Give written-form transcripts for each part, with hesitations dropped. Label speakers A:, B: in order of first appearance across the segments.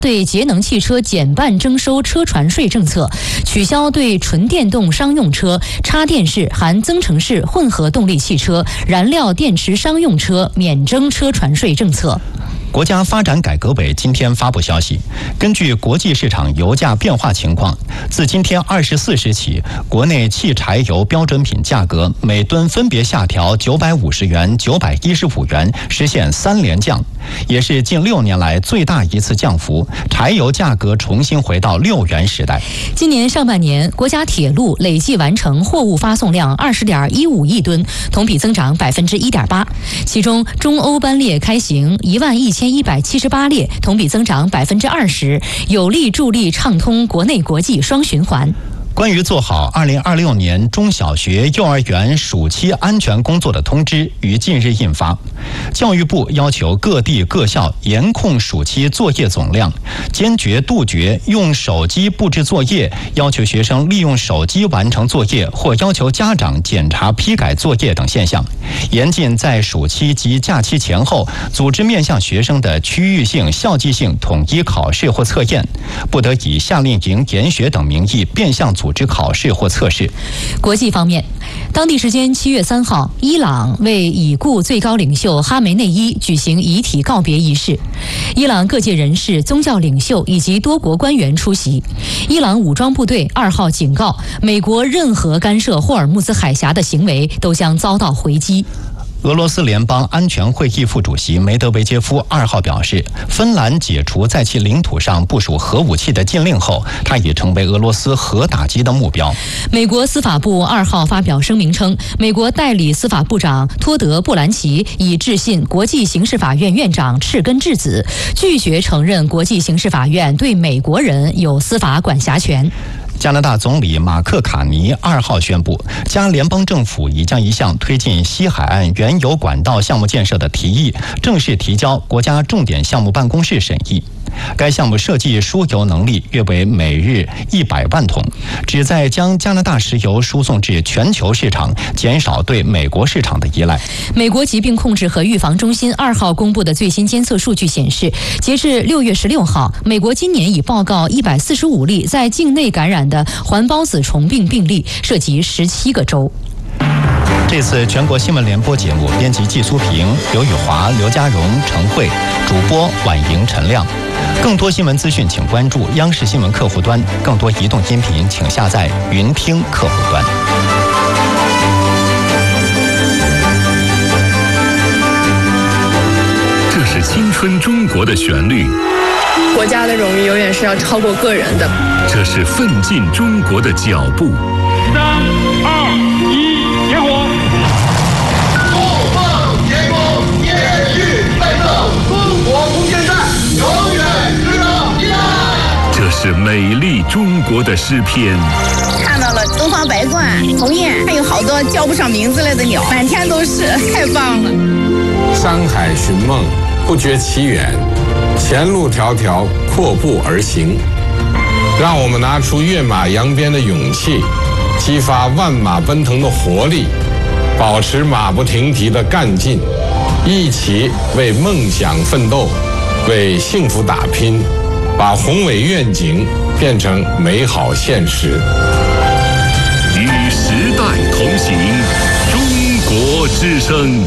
A: 对节能汽车减半征收车船税政策，取消对纯电动商用车、插电式含增程式混合动力汽车、燃料电池商用车免征车船税政策。
B: 国家发展改革委今天发布消息，根据国际市场油价变化情况，自今天24时起，国内汽柴油标准品价格每吨分别下调950元、915元，实现3连降，也是近6年来最大一次降幅，柴油价格重新回到6元时代。
A: 今年上半年，国家铁路累计完成货物发送量20.15亿吨，同比增长1.8%，其中中欧班列开行11178列，同比增长20%，有力助力畅通国内国际双循环。
B: 关于做好2026年中小学、幼儿园暑期安全工作的通知于近日印发。教育部要求各地各校严控暑期作业总量，坚决杜绝用手机布置作业，要求学生利用手机完成作业或要求家长检查批改作业等现象，严禁在暑期及假期前后组织面向学生的区域性、校际性统一考试或测验，不得以夏令营、研学等名义变相组织考试或测试。
A: 国际方面，当地时间7月3号，伊朗为已故最高领袖哈梅内伊举行遗体告别仪式，伊朗各界人士、宗教领袖以及多国官员出席。伊朗武装部队2号警告，美国任何干涉霍尔木兹海峡的行为都将遭到回击。
B: 俄罗斯联邦安全会议副主席梅德韦杰夫2号表示，芬兰解除在其领土上部署核武器的禁令后，他已成为俄罗斯核打击的目标。
A: 美国司法部2号发表声明称，美国代理司法部长托德·布兰奇已致信国际刑事法院院长赤根智子，拒绝承认国际刑事法院对美国人有司法管辖权。
B: 加拿大总理马克卡尼2号宣布，加联邦政府已将一项推进西海岸原油管道项目建设的提议正式提交国家重点项目办公室审议。该项目设计输油能力约为每日100万桶，旨在将加拿大石油输送至全球市场，减少对美国市场的依赖。
A: 美国疾病控制和预防中心2号公布的最新监测数据显示，截至6月16号，美国今年已报告145例在境内感染的环孢子虫病病例，涉及17个州。
B: 这次全国新闻联播节目编辑季苏平、刘宇华、刘家荣、陈慧，主播婉莹、陈亮。更多新闻资讯请关注央视新闻客户端，更多移动音频请下载云听客户端。
C: 这是青春中国的旋律，
D: 国家的荣誉永远是要超过个人的。
C: 这是奋进中国的脚步。3、2、1，结果。
E: 不放结果，延续奋斗，中国空间站永远值得期待。
C: 这是美丽中国的诗篇。
F: 看到了东方白鹳、鸿雁，还有好多叫不上名字来的鸟，满天都是，太棒了。
G: 山海寻梦，不觉其远，前路迢迢，阔步而行。让我们拿出跃马扬鞭的勇气，激发万马奔腾的活力，保持马不停蹄的干劲，一起为梦想奋斗，为幸福打拼，把宏伟愿景变成美好现实。
C: 与时代同行，中国之声。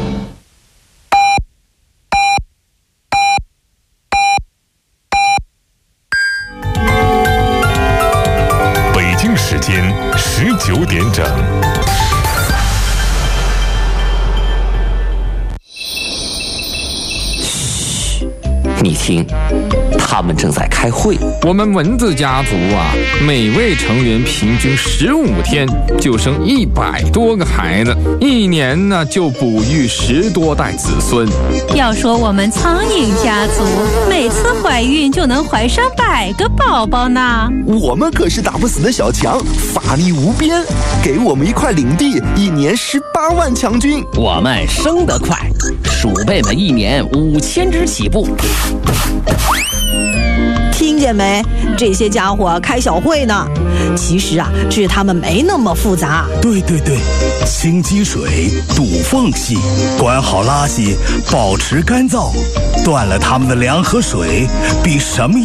C: 北京时间19点整。
H: 你听，他们正在开会。
I: 我们蚊子家族啊，每位成员平均15天就生100多个孩子，一年呢就哺育10多代子孙。
J: 要说我们苍蝇家族，每次怀孕就能怀上100个宝宝呢。
K: 我们可是打不死的小强，法力无边，给我们一块领地，一年18万强军。
H: 我们生得快，鼠辈们一年5000只起步。
L: 听见没？这些家伙开小会呢。其实啊，治他们没那么复杂。
M: 对，清积水，堵缝隙，管好垃圾，保持干燥，断了他们的粮和水，比什么